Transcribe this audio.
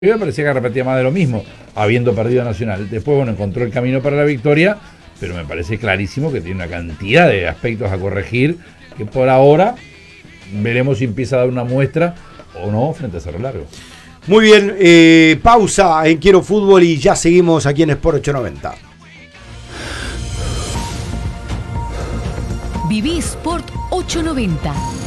Me parecía que repetía más de lo mismo, habiendo perdido a Nacional. Después, bueno, encontró el camino para la victoria, pero me parece clarísimo que tiene una cantidad de aspectos a corregir, que por ahora veremos si empieza a dar una muestra o no frente a Cerro Largo. Muy bien, pausa en Quiero Fútbol y ya seguimos aquí en Sport 890. Viví Sport 890.